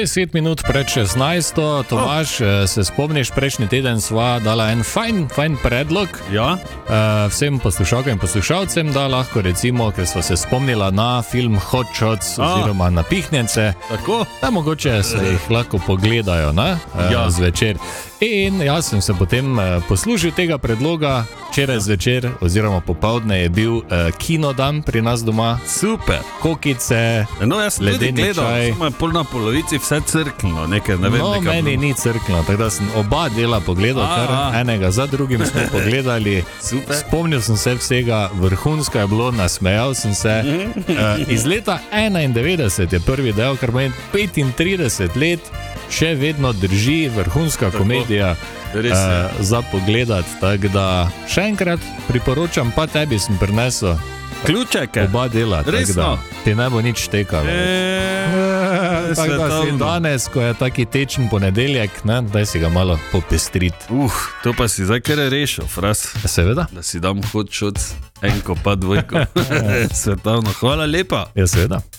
10 minut pred 16. Tomaž, se spomniš, prejšnji teden sva dala en fajn predlog vsem poslušalkam in poslušalcem, da lahko recimo, ker sva se spomnila na film Hot Shots oziroma Napihnjence, da mogoče se jih lahko pogledajo zvečer. In jaz sem se potem poslužil tega predloga. Včeraj zvečer oziroma popoldne je bil kinodan pri nas doma. Super. Kokice, ledeni čaj. Samo je pol na polovici vse crkljno. Meni ni crkljno, tako da sem oba dela pogledal, kar enega za drugim smo pogledali. Super. Spomnil sem se vsega, vrhunsko je bilo, nasmejal sem se. Iz leta 91 je prvi del, kar meni 35 let, še vedno drži, vrhunska komedija za pogledat, tako da še enkrat priporočam, pa tebi sem prinesel ključeke, oba dela, tako da ti ne bo nič tekalo. Tako da si danes, ko je taki tečen ponedeljek, daj si ga malo popestrit. To pa si zdaj kar rešil, fras. Seveda. Da si dam Hot Shots, enko pa dvojko. Svetovno, hvala lepa. Ja, seveda.